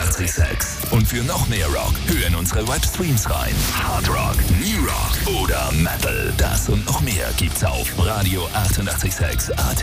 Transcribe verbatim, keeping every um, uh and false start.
achtundachtzig Komma sechs. Und für noch mehr Rock, hören unsere Webstreams rein. Hard Rock, New Rock oder Metal. Das und noch mehr gibt's auf Radio achtundachtzig Komma sechs A T.